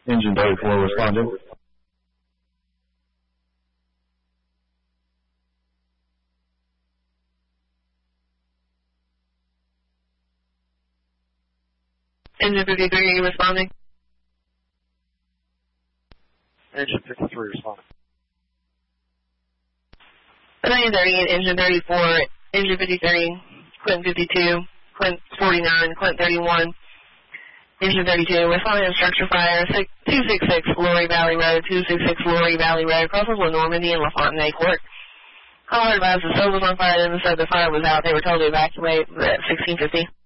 Engine 34 responding. Engine 53 responding. Engine 53 responding. 938, Engine 34, Engine 53, Clinton 52, Clinton 49, Clinton 31, Engine 32, responding to structure fire, 266 Lori Valley Road, 266 Lori Valley Road, crosses with Normandy and LaFontaine Court. Caller advised the stove was on fire, then said the fire was out. They were told to evacuate at 1650.